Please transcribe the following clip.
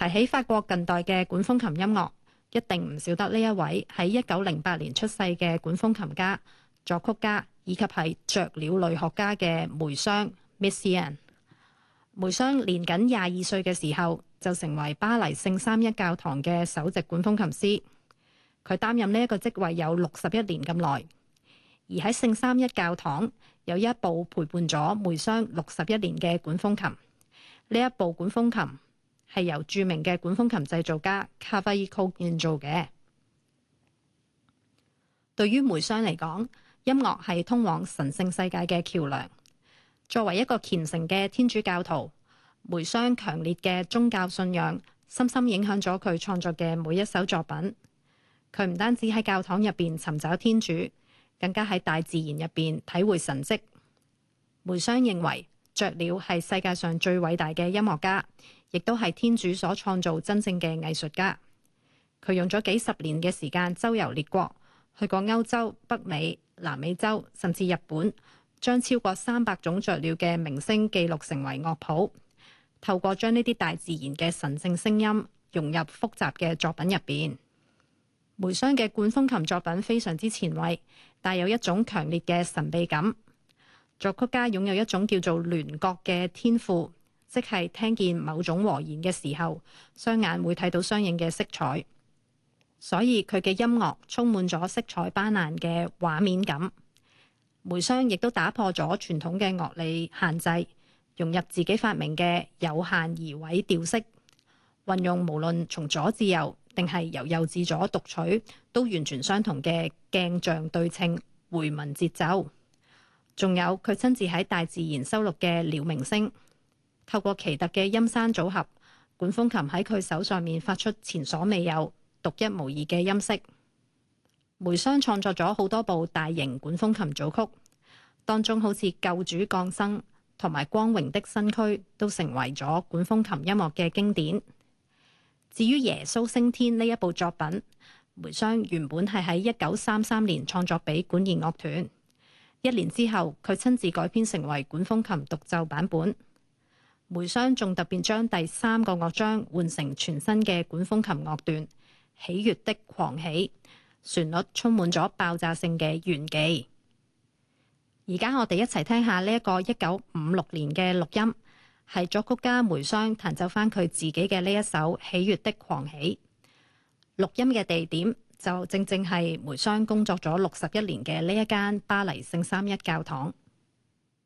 提起法國近代嘅管風琴音樂，一定唔少得呢一位喺1908年出世嘅管風琴家、作曲家以及係雀鳥類學家嘅梅湘 Messiaen。梅湘年僅22歲嘅時候就成為巴黎聖三一教堂嘅首席管風琴師，佢擔任呢一個職位有61年咁耐。而喺聖三一教堂有一部陪伴咗梅湘61年嘅管風琴，呢一部管風琴係由著名嘅管風琴製造家卡瓦伊科建造嘅。對於梅湘嚟講，音樂係通往神聖世界嘅橋樑。作為一個虔誠嘅天主教徒，梅湘強烈嘅宗教信仰深深影響咗佢創作嘅每一首作品。佢唔單止喺教堂入邊尋找天主，更加喺大自然入邊體會神蹟。梅湘認為雀鳥係世界上最偉大嘅音樂家，亦都係天主所創造真正嘅藝術家。佢用咗幾十年嘅時間周遊列國，去過歐洲、北美、南美洲，甚至日本，將超過300種雀鳥嘅鳴聲記錄成為樂譜，透過將呢啲大自然嘅神聖聲音融入複雜嘅作品入邊。梅湘嘅管風琴作品非常之前衛，帶有一種強烈嘅神秘感。作曲家擁有一種叫做聯覺嘅天賦，即係聽見某種和弦嘅時候，雙眼會睇到相應嘅色彩，所以佢嘅音樂充滿咗色彩斑斕嘅畫面感。梅湘亦都打破咗傳統嘅樂理限制，融入自己發明嘅有限移位調式，運用無論從左至右定係由右至左讀取都完全相同嘅鏡像對稱回紋節奏。仲有佢親自喺大自然收錄嘅鳥鳴聲，透過奇特嘅音山組合，管風琴喺佢手上面發出前所未有、獨一無二嘅音色。梅湘創作咗好多部大型管風琴組曲，當中好似救主降生同埋光榮的身軀都成為咗管風琴音樂嘅經典。至於耶穌升天呢一部作品，梅湘原本係喺1933年創作俾管弦樂團，1年之後佢親自改編成為管風琴獨奏版本。梅湘仲特別將第3個樂章換成全新嘅管風琴樂段，喜悅的狂喜，旋律充滿咗爆炸性嘅炫技。而家我哋一齊聽下呢一個1956年嘅錄音，係作曲家梅湘彈奏翻佢自己嘅呢一首喜悅的狂喜。錄音嘅地點就正正係梅湘工作咗61年嘅呢一間巴黎聖三一教堂。